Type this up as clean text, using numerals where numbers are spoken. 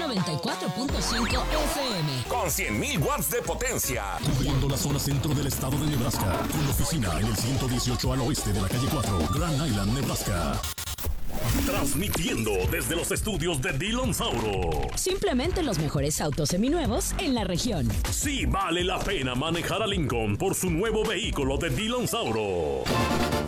94.5 FM. Con 100.000 watts de potencia. Cubriendo la zona centro del estado de Nebraska. Con oficina en el 118 al oeste de la calle 4, Grand Island, Nebraska. Transmitiendo desde los estudios de Dillon Sauro. Simplemente los mejores autos seminuevos en la región. Sí vale la pena manejar a Lincoln por su nuevo vehículo de Dillon Sauro.